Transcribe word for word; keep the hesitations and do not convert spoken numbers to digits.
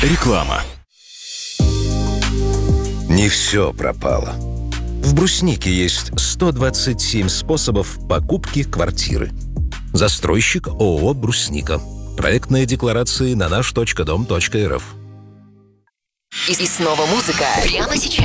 Реклама. Не все пропало. В Бруснике есть сто двадцать семь способов покупки квартиры. Застройщик ООО «Брусника». Проектные декларации на наш точка дом точка эр эф. И снова музыка. Прямо сейчас.